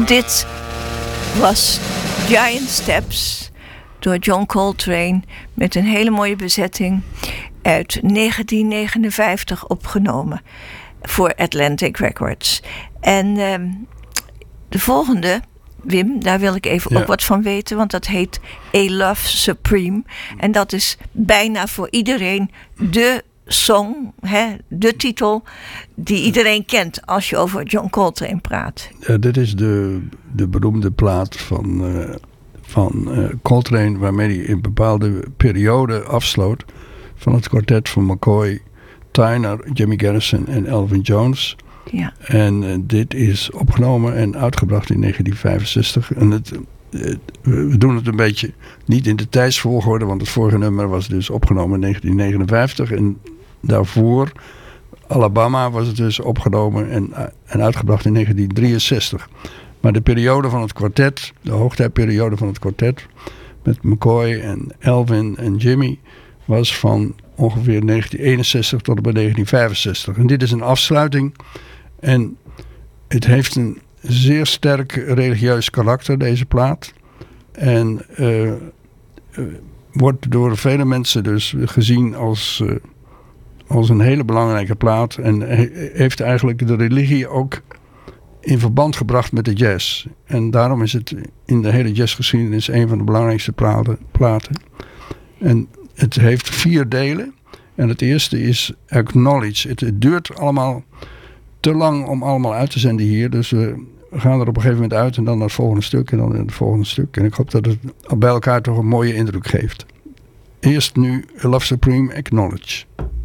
Dit was Giant Steps door John Coltrane met een hele mooie bezetting uit 1959 opgenomen voor Atlantic Records. En de volgende, Wim, daar wil ik even ook wat van weten, want dat heet A Love Supreme. En dat is bijna voor iedereen de song, de titel die iedereen kent als je over John Coltrane praat. Dit is de beroemde plaat van Coltrane, waarmee hij een bepaalde periode afsloot van het kwartet van McCoy, Tyner, Jimmy Garrison en Elvin Jones. Ja. En dit is opgenomen en uitgebracht in 1965. En we doen het een beetje niet in de tijdsvolgorde, want het vorige nummer was dus opgenomen in 1959. En daarvoor, Alabama, was het dus opgenomen en uitgebracht in 1963. Maar de periode van het kwartet, de hoogtijperiode van het kwartet, met McCoy en Elvin en Jimmy, was van ongeveer 1961 tot en met 1965. En dit is een afsluiting. En het heeft een zeer sterk religieus karakter, deze plaat. En wordt door vele mensen dus gezien als een hele belangrijke plaat. En heeft eigenlijk de religie ook in verband gebracht met de jazz. En daarom is het in de hele jazzgeschiedenis een van de belangrijkste platen. En het heeft 4 delen. En het eerste is Acknowledge. Het duurt allemaal te lang om allemaal uit te zenden hier. Dus we gaan er op een gegeven moment uit en dan naar het volgende stuk en dan naar het volgende stuk. En ik hoop dat het bij elkaar toch een mooie indruk geeft. Eerst nu A Love Supreme, Acknowledge.